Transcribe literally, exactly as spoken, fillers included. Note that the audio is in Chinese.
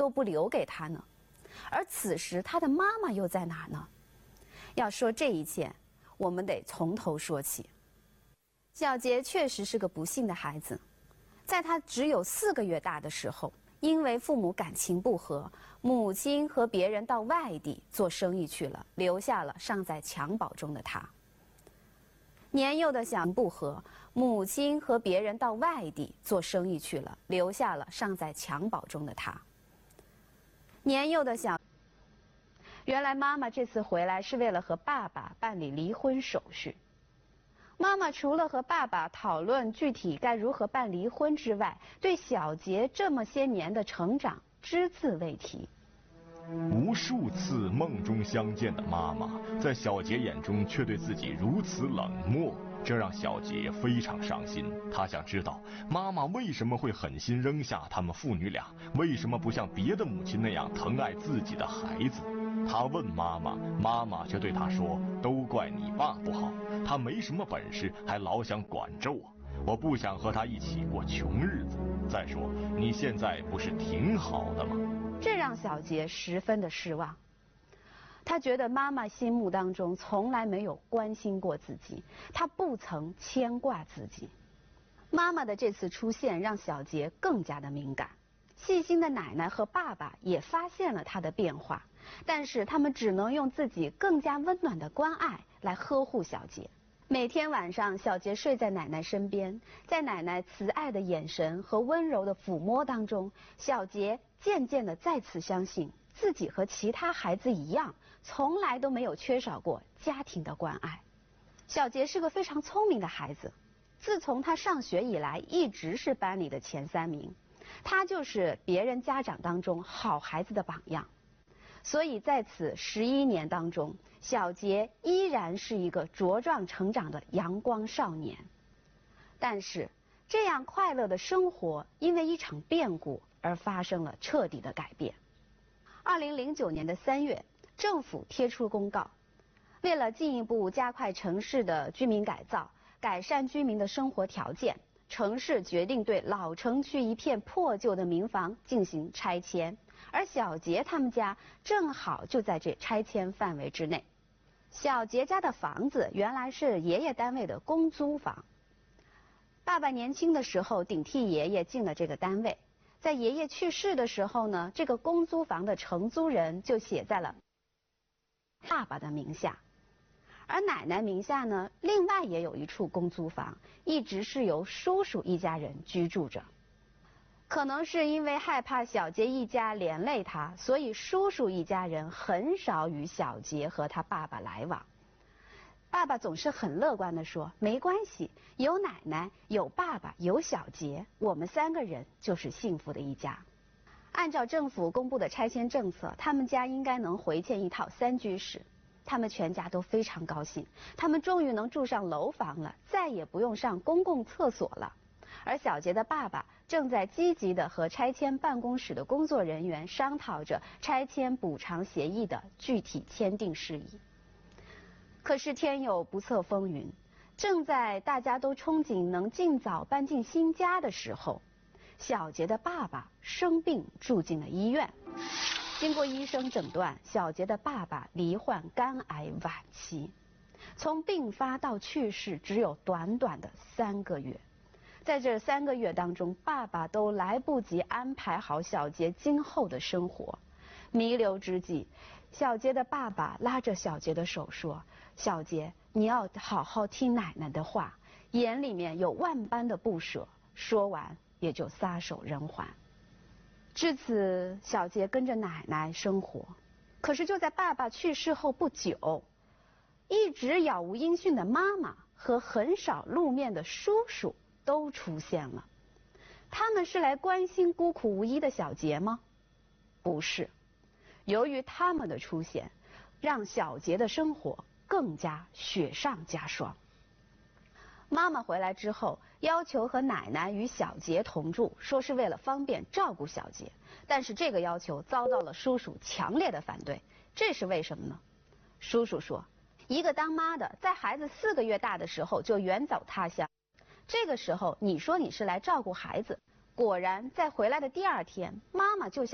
都不留给他呢？而此时他的妈妈又在哪呢？要说这一切，我们得从头说起。小杰确实是个不幸的孩子，在他只有四个月大的时候，因为父母感情不和，母亲和别人到外地做生意去了，留下了尚在襁褓中的他。年幼的小不和，母亲和别人到外地做生意去了，留下了尚在襁褓中的他。年幼的小，原来妈妈这次回来是为了和爸爸办理离婚手续。妈妈除了和爸爸讨论具体该如何办离婚之外，对小杰这么些年的成长只字未提。 无数次梦中相见的妈妈，在小杰眼中却对自己如此冷漠，这让小杰非常伤心。他想知道妈妈为什么会狠心扔下他们父女俩，为什么不像别的母亲那样疼爱自己的孩子。他问妈妈，妈妈却对他说，都怪你爸不好，他没什么本事，还老想管着我，我不想和他一起过穷日子。再说你现在不是挺好的吗？ 这让小杰十分的失望。他觉得妈妈心目当中从来没有关心过自己，她不曾牵挂自己。妈妈的这次出现让小杰更加的敏感。细心的奶奶和爸爸也发现了他的变化，但是他们只能用自己更加温暖的关爱来呵护小杰。每天晚上，小杰睡在奶奶身边，在奶奶慈爱的眼神和温柔的抚摸当中，小杰渐渐地再次相信自己和其他孩子一样，从来都没有缺少过家庭的关爱。小杰是个非常聪明的孩子，自从他上学以来，一直是班里的前三名，他就是别人家长当中好孩子的榜样。所以在此十一年当中，小杰依然是一个茁壮成长的阳光少年。但是这样快乐的生活因为一场变故而发生了彻底的改变。二零零九年的三月，政府贴出公告，为了进一步加快城市的居民改造，改善居民的生活条件，城市决定对老城区一片破旧的民房进行拆迁，而小杰他们家正好就在这拆迁范围之内。小杰家的房子原来是爷爷单位的公租房，爸爸年轻的时候顶替爷爷进了这个单位，在爷爷去世的时候呢，这个公租房的承租人就写在了爸爸的名下。而奶奶名下呢，另外也有一处公租房，一直是由叔叔一家人居住着。可能是因为害怕小杰一家连累他，所以叔叔一家人很少与小杰和他爸爸来往。爸爸总是很乐观地说，没关系，有奶奶，有爸爸，有小杰，我们三个人就是幸福的一家。按照政府公布的拆迁政策，他们家应该能回迁一套三居室。他们全家都非常高兴，他们终于能住上楼房了，再也不用上公共厕所了。而小杰的爸爸正在积极地和拆迁办公室的工作人员商讨着拆迁补偿协议的具体签订事宜。可是天有不测风云，正在大家都憧憬能尽早搬进新家的时候，小杰的爸爸生病住进了医院。经过医生诊断，小杰的爸爸罹患肝癌晚期，从病发到去世只有短短的三个月。在这三个月当中，爸爸都来不及安排好小杰今后的生活。弥留之际，小杰的爸爸拉着小杰的手说，小杰，你要好好听奶奶的话，眼里面有万般的不舍。说完也就撒手人寰。至此，小杰跟着奶奶生活。可是就在爸爸去世后不久，一直杳无音讯的妈妈和很少露面的叔叔都出现了。他们是来关心孤苦无依的小杰吗？不是。由于他们的出现，让小杰的生活更加雪上加霜。妈妈回来之后，要求和奶奶与小杰同住，说是为了方便照顾小杰。但是这个要求遭到了叔叔强烈的反对。这是为什么呢？叔叔说，一个当妈的在孩子四个月大的时候就远走他乡，这个时候你说你是来照顾孩子，果然在回来的第二天，妈妈就像